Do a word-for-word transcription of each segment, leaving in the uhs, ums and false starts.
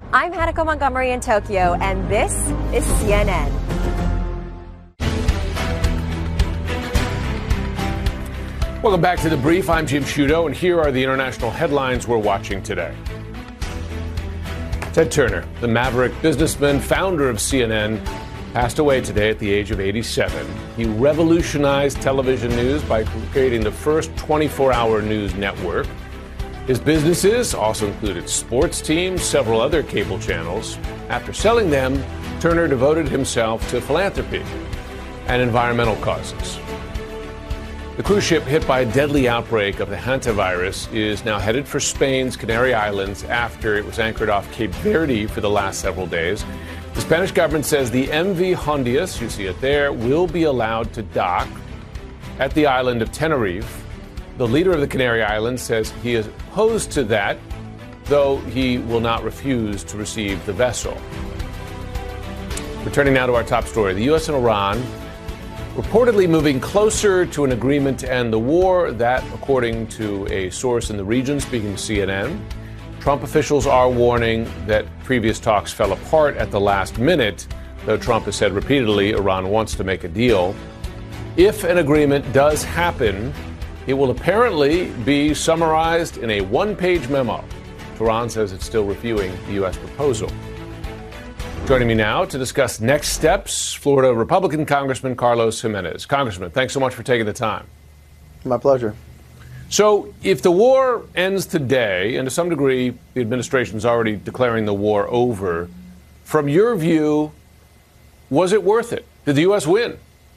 I'm Hanako Montgomery in Tokyo, and this is C N N. Welcome back to The Brief. I'm Jim Sciutto, and here are the international headlines we're watching today. Ted Turner, the maverick businessman, founder of C N N, passed away today at the age of eighty-seven. He revolutionized television news by creating the first twenty-four hour news network. His businesses also included sports teams, several other cable channels. After selling them, Turner devoted himself to philanthropy and environmental causes. The cruise ship hit by a deadly outbreak of the hantavirus is now headed for Spain's Canary Islands after it was anchored off Cape Verde for the last several days. The Spanish government says the M V Hondias, you see it there, will be allowed to dock at the island of Tenerife. The leader of the Canary Islands says he is opposed to that, though he will not refuse to receive the vessel. Returning now to our top story, the U S and Iran reportedly moving closer to an agreement to end the war. That, according to a source in the region speaking to C N N. Trump officials are warning that previous talks fell apart at the last minute, though Trump has said repeatedly Iran wants to make a deal. If an agreement does happen, it will apparently be summarized in a one-page memo. Tehran says it's still reviewing the U S proposal. Joining me now to discuss next steps, Florida Republican Congressman Carlos Gimenez. Congressman, thanks so much for taking the time. My pleasure. So if the war ends today, and to some degree the administration is already declaring the war over, from your view, was it worth it? Did the U S win?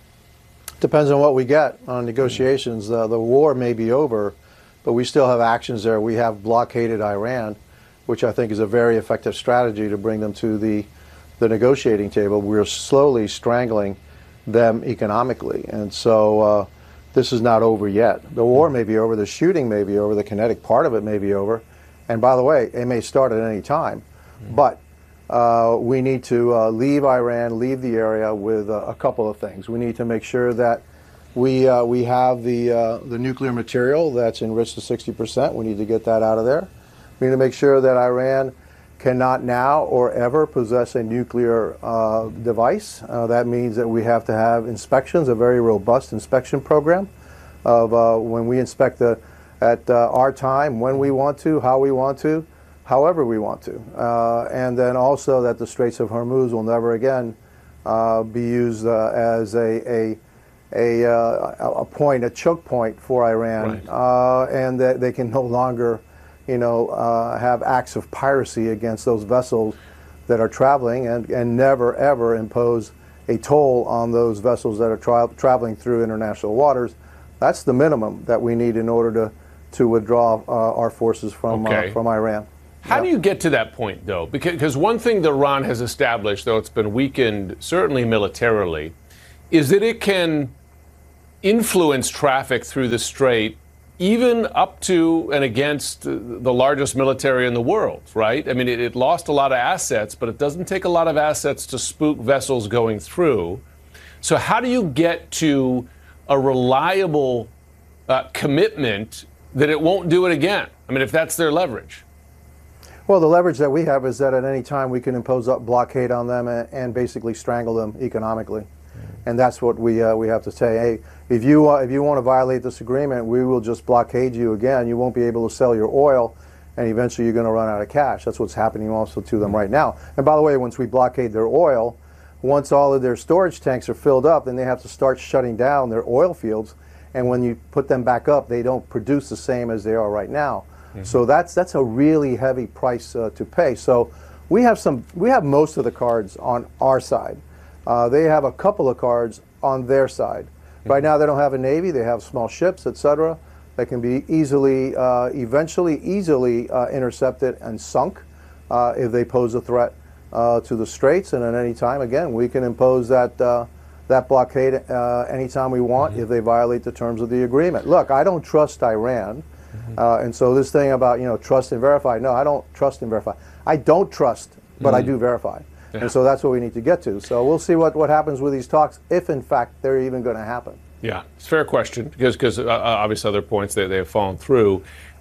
Depends on what we get on negotiations. Uh, the war may be over, but we still have actions there. We have blockaded Iran, which I think is a very effective strategy to bring them to the the negotiating table. We're slowly strangling them economically. And so uh, this is not over yet. The war may be over, the shooting may be over, the kinetic part of it may be over. And by the way, it may start at any time. Mm-hmm. But uh, we need to uh, leave Iran, leave the area with uh, a couple of things. We need to make sure that we, uh, we have the, uh, the nuclear material that's enriched to sixty percent. We need to get that out of there. We need to make sure that Iran cannot now or ever possess a nuclear uh, device. Uh, that means that we have to have inspections, a very robust inspection program of uh, when we inspect the, at uh, our time, when we want to, how we want to, however we want to. Uh, and then also that the Straits of Hormuz will never again uh, be used uh, as a, a, a, uh, a point, a choke point for Iran. Right. Uh, and that they can no longer you know, uh, have acts of piracy against those vessels that are traveling, and, and never, ever impose a toll on those vessels that are tra traveling through international waters. That's the minimum that we need in order to, to withdraw uh, our forces from, okay. uh, from Iran. How yep. do you get to that point, though? Because one thing that Iran has established, though it's been weakened certainly militarily, is that it can influence traffic through the Strait even up to and against the largest military in the world, right? I mean, it, it lost a lot of assets, but it doesn't take a lot of assets to spook vessels going through. So how do you get to a reliable uh, commitment that it won't do it again? I mean, if that's their leverage. Well, the leverage that we have is that at any time we can impose a blockade on them and, and basically strangle them economically. And that's what we uh, we have to say. Hey, if you uh, if you want to violate this agreement, we will just blockade you again. You won't be able to sell your oil, and eventually you're going to run out of cash. That's what's happening also to them right now. And by the way, once we blockade their oil, once all of their storage tanks are filled up, then they have to start shutting down their oil fields. And when you put them back up, they don't produce the same as they are right now. Mm-hmm. So that's that's a really heavy price uh, to pay. So we have some we have most of the cards on our side. Uh, they have a couple of cards on their side. Right now they don't have a Navy, they have small ships, et cetera, that can be easily, uh, eventually easily uh, intercepted and sunk uh, if they pose a threat uh, to the Straits. And at any time, again, we can impose that, uh, that blockade uh, anytime we want mm-hmm. if they violate the terms of the agreement. Look, I don't trust Iran. Mm-hmm. uh, and so this thing about, you know, trust and verify, no, I don't trust and verify. I don't trust, but mm-hmm. I do verify. Yeah. And so that's what we need to get to. So we'll see what, what happens with these talks, if in fact they're even going to happen. Yeah, it's a fair question, because because uh, obviously other points that they have fallen through.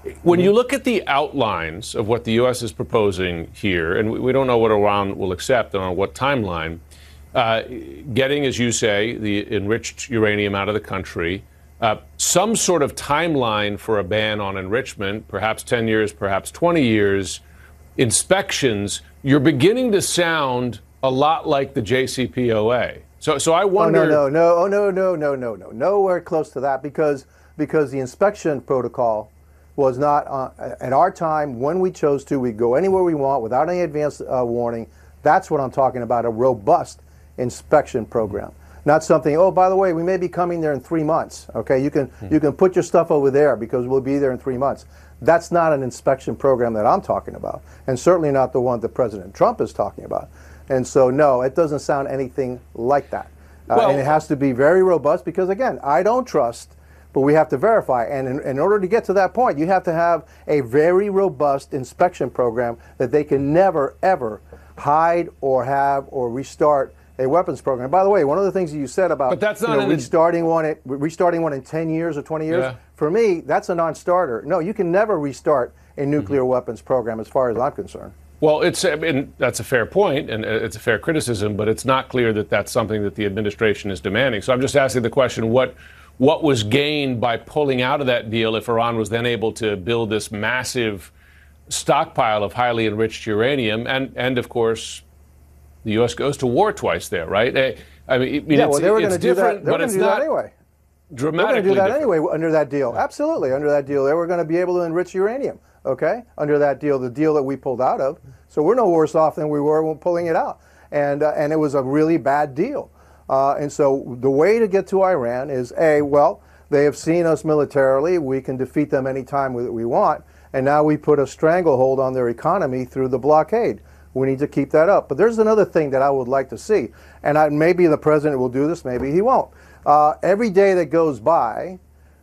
When you look at the outlines of what the U S is proposing here, and we don't know what Iran will accept and on what timeline, uh, getting, as you say, the enriched uranium out of the country, uh, some sort of timeline for a ban on enrichment, perhaps ten years, perhaps twenty years, inspections, you're beginning to sound a lot like the J C P O A. So, so I wonder. Oh, no, no, no, oh, no, no, no, no, no, nowhere close to that because because the inspection protocol was not uh, at our time when we chose to. We go anywhere we want without any advance uh, warning. That's what I'm talking about, a robust inspection program. Not something, oh, by the way, we may be coming there in three months. Okay, you can hmm. you can put your stuff over there because we'll be there in three months. That's not an inspection program that I'm talking about, and certainly not the one that President Trump is talking about. And so, no, it doesn't sound anything like that. Uh, well, and it has to be very robust because, again, I don't trust, but we have to verify. And in, in order to get to that point, you have to have a very robust inspection program that they can never, ever hide or have or restart a weapons program. By the way, one of the things that you said about but that's not you know, restarting one, at, restarting one in ten years or twenty years, yeah. for me, that's a non-starter. No, you can never restart a nuclear mm-hmm. weapons program as far as I'm concerned. Well, it's I mean, that's a fair point, and it's a fair criticism, but it's not clear that that's something that the administration is demanding. So I'm just asking the question, what what was gained by pulling out of that deal if Iran was then able to build this massive stockpile of highly enriched uranium, and, and of course, the U S goes to war twice there, right? I mean, I mean yeah, it's, well, they were it's going to do different, that. They were but it's do not that anyway. Dramatically They're going to do that different. anyway under that deal. Absolutely, under that deal, they were going to be able to enrich uranium. Okay, under that deal, the deal that we pulled out of. So we're no worse off than we were when pulling it out, and uh, and it was a really bad deal. Uh, and so the way to get to Iran is a well, they have seen us militarily. We can defeat them anytime we, we want, and now we put a stranglehold on their economy through the blockade. We need to keep that up. But there's another thing that I would like to see, and I, maybe the president will do this, maybe he won't. Uh, every day that goes by,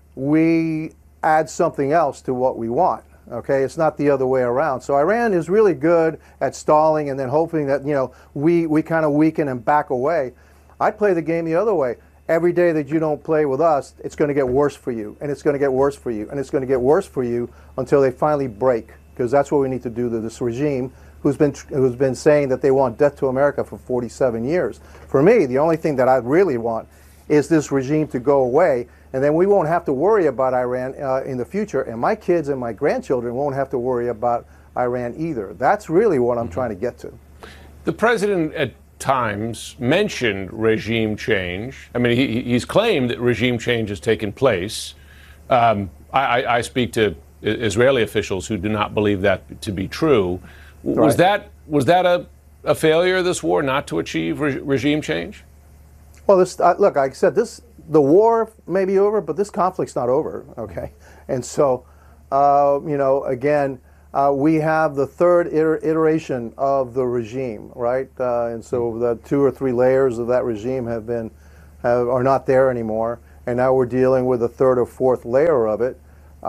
we add something else to what we want. Okay, it's not the other way around. So Iran is really good at stalling and then hoping that, you know, we, we kind of weaken and back away. I'd play the game the other way. Every day that you don't play with us, it's going to get worse for you, and it's going to get worse for you, and it's going to get worse for you until they finally break, because that's what we need to do to this regime who's been who's been saying that they want death to America for forty-seven years. For me, the only thing that I really want is this regime to go away, and then we won't have to worry about Iran uh, in the future, and my kids and my grandchildren won't have to worry about Iran either. That's really what I'm mm-hmm. trying to get to. The president at times mentioned regime change. I mean, he, he's claimed that regime change has taken place. Um, I, I speak to Israeli officials who do not believe that to be true. Right. Was that was that a, a failure of this war not to achieve re- regime change? Well, this uh, look, like I said, this the war may be over, but this conflict's not over. Okay, and so uh, you know, again, uh, we have the third iter- iteration of the regime, right? Uh, and so the two or three layers of that regime have been have, are not there anymore, and now we're dealing with the third or fourth layer of it.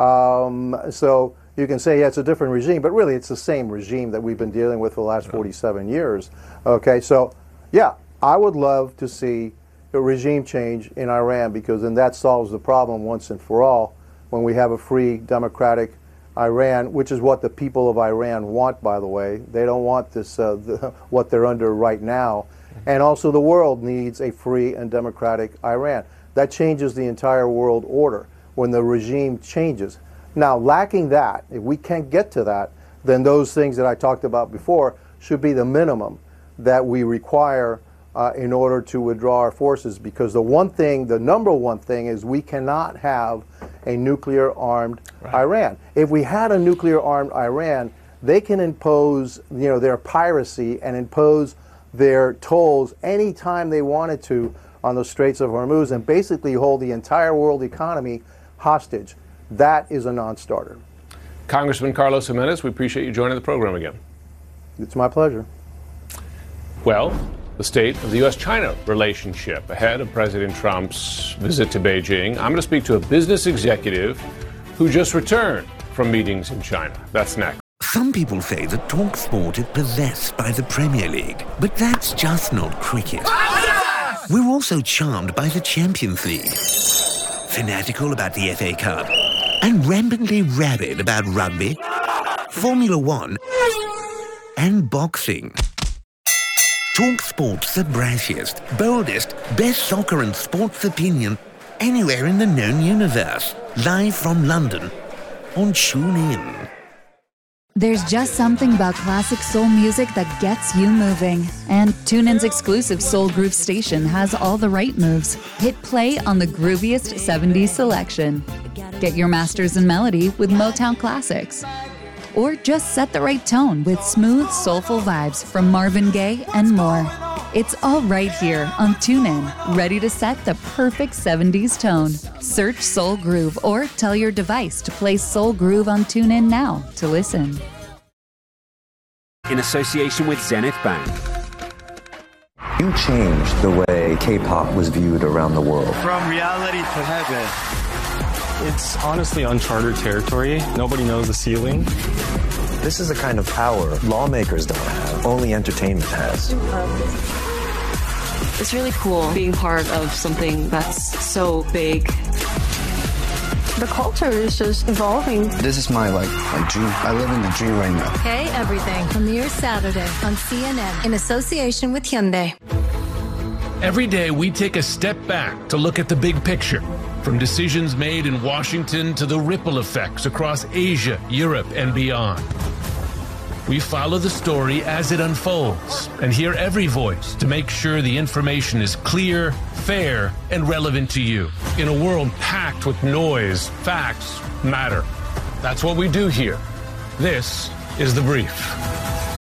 Um, so. You can say, yeah, it's a different regime, but really it's the same regime that we've been dealing with for the last forty-seven years. Okay, so yeah, I would love to see a regime change in Iran, because then that solves the problem once and for all when we have a free, democratic Iran, which is what the people of Iran want, by the way. They don't want this, uh, the, what they're under right now. And also the world needs a free and democratic Iran. That changes the entire world order when the regime changes. Now, lacking that, if we can't get to that, then those things that I talked about before should be the minimum that we require uh, in order to withdraw our forces. Because the one thing, the number one thing, is we cannot have a nuclear-armed right. Iran. If we had a nuclear-armed Iran, they can impose, you know, their piracy and impose their tolls anytime they wanted to on the Straits of Hormuz and basically hold the entire world economy hostage. That is a non-starter. Congressman Carlos Gimenez, we appreciate you joining the program again. It's my pleasure. Well, the state of the U S China relationship ahead of President Trump's visit to Beijing. I'm going to speak to a business executive who just returned from meetings in China. That's next. Some people say that TalkSport is possessed by the Premier League, but that's just not cricket. We're also charmed by the Champions League, fanatical about the F A Cup, and rampantly rabid about rugby, Formula One, and boxing. TalkSport's the brashiest, boldest, best soccer and sports opinion anywhere in the known universe. Live from London on TuneIn. There's just something about classic soul music that gets you moving. And TuneIn's exclusive Soul Groove station has all the right moves. Hit play on the grooviest seventies selection. Get your masters in melody with Motown Classics. Or just set the right tone with smooth, soulful vibes from Marvin Gaye and more. It's all right here on TuneIn, ready to set the perfect seventies tone. Search Soul Groove or tell your device to play Soul Groove on TuneIn now to listen. In association with Zenith Bank. You changed the way K-pop was viewed around the world. From reality to heaven. It's honestly uncharted territory. Nobody knows the ceiling. This is the kind of power lawmakers don't have, only entertainment has. It's really cool being part of something that's so big. The culture is just evolving. This is my like my dream. I live in the dream right now. Hey Everything premieres Saturday on C N N in association with Hyundai. Every day we take a step back to look at the big picture. From decisions made in Washington to the ripple effects across Asia, Europe, and beyond. We follow the story as it unfolds and hear every voice to make sure the information is clear, fair, and relevant to you. In a world packed with noise, facts matter. That's what we do here. This is The Brief.